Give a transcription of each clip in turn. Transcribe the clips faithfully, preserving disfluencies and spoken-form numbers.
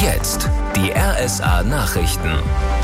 Jetzt die R S A-Nachrichten.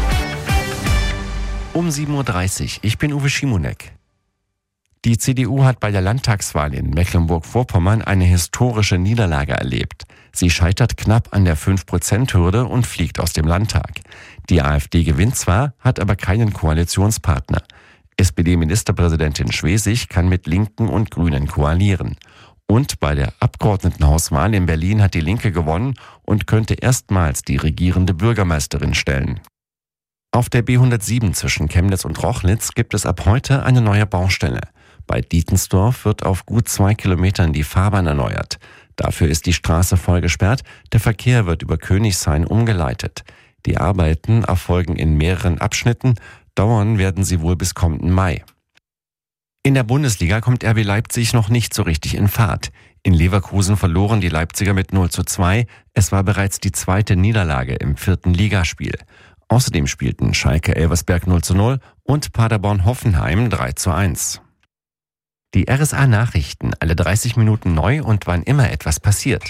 Um sieben Uhr dreißig. Ich bin Uwe Schimonek. Die C D U hat bei der Landtagswahl in Mecklenburg-Vorpommern eine historische Niederlage erlebt. Sie scheitert knapp an der fünf Prozent Hürde und fliegt aus dem Landtag. Die AfD gewinnt zwar, hat aber keinen Koalitionspartner. S P D-Ministerpräsidentin Schwesig kann mit Linken und Grünen koalieren. Und bei der Abgeordnetenhauswahl in Berlin hat die Linke gewonnen und könnte erstmals die regierende Bürgermeisterin stellen. Auf der B hundertsieben zwischen Chemnitz und Rochlitz gibt es ab heute eine neue Baustelle. Bei Dietensdorf wird auf gut zwei Kilometern die Fahrbahn erneuert. Dafür ist die Straße voll gesperrt, der Verkehr wird über Königshain umgeleitet. Die Arbeiten erfolgen in mehreren Abschnitten, dauern werden sie wohl bis kommenden Mai. In der Bundesliga kommt R B Leipzig noch nicht so richtig in Fahrt. In Leverkusen verloren die Leipziger mit null zu zwei. Es war bereits die zweite Niederlage im vierten Ligaspiel. Außerdem spielten Schalke Elversberg null zu null und Paderborn Hoffenheim drei zu eins. Die R S A-Nachrichten, alle dreißig Minuten neu und wann immer etwas passiert.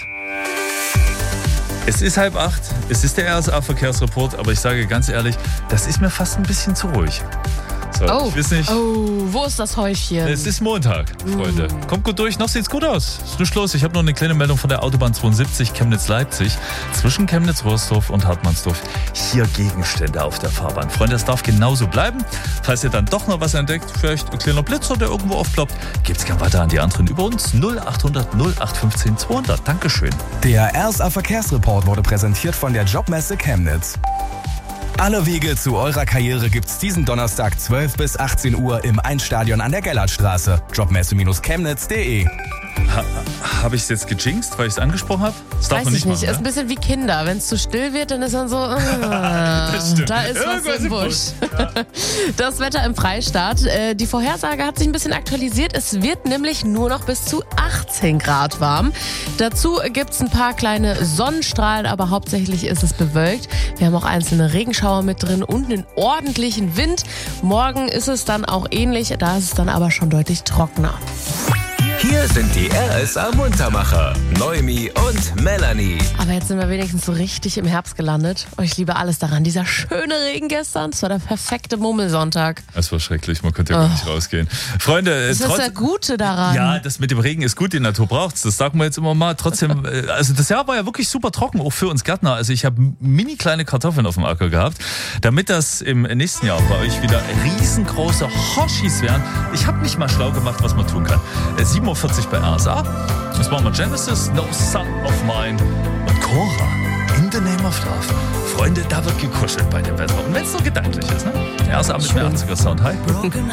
Es ist halb acht, es ist der R S A-Verkehrsreport, aber ich sage ganz ehrlich, das ist mir fast ein bisschen zu ruhig. So, Oh, ich weiß nicht. oh, wo ist das Häufchen? Es ist Montag, Freunde. Kommt gut durch, noch sieht's gut aus. Ist nicht los. Ich habe noch eine kleine Meldung von der Autobahn zweiundsiebzig Chemnitz-Leipzig. Zwischen Chemnitz-Rohrsdorf und Hartmannsdorf. Hier Gegenstände auf der Fahrbahn. Freunde, das darf genauso bleiben. Falls ihr dann doch noch was entdeckt, vielleicht ein kleiner Blitzer, der irgendwo aufploppt, gebt's gerne weiter an die anderen über uns. null achthundert null acht fünfzehn zweihundert. Dankeschön. Der R S A-Verkehrsreport wurde präsentiert von der Jobmesse Chemnitz. Alle Wege zu eurer Karriere gibt's diesen Donnerstag zwölf bis achtzehn Uhr im Einstadion an der Gellertstraße. Jobmesse Chemnitz punkt de. Ha, habe ich es jetzt gejinxt, weil ich es angesprochen habe? Das darf Weiß man ich nicht nicht. machen, Ist ein ne? bisschen wie Kinder. Wenn es zu still wird, dann ist dann so, ah, Das stimmt. da ist Irgendwas was im im Busch. Das Wetter im Freistaat. Äh, Die Vorhersage hat sich ein bisschen aktualisiert. Es wird nämlich nur noch bis zu achtzehn Grad warm. Dazu gibt es ein paar kleine Sonnenstrahlen, aber hauptsächlich ist es bewölkt. Wir haben auch einzelne Regenschauer mit drin und einen ordentlichen Wind. Morgen ist es dann auch ähnlich, da ist es dann aber schon deutlich trockener. Hier sind die R S A-Muntermacher, Noemi und Melanie. Aber jetzt sind wir wenigstens so richtig im Herbst gelandet. Und ich liebe alles daran. Dieser schöne Regen gestern, das war der perfekte Mummelsonntag. Es war schrecklich, man konnte ja gar nicht rausgehen. Freunde, Das trotz- ist das Gute daran. Ja, das mit dem Regen ist gut, die Natur braucht's. Das sagen wir jetzt immer mal. Trotzdem, äh, also das Jahr war ja wirklich super trocken, auch für uns Gärtner. Also ich habe mini kleine Kartoffeln auf dem Acker gehabt. Damit das im nächsten Jahr bei euch wieder riesengroße Hoshis werden. Ich habe mich mal schlau gemacht, was man tun kann. Äh, sieben Uhr vierzig bei R S A. Das machen wir Genesis, No Son of Mine und Cora, In the Name of Love. Freunde, da wird gekuschelt bei dem Wetter. Und wenn es so gedanklich ist, ne? R S A mit mehr achtziger Sound. Hi.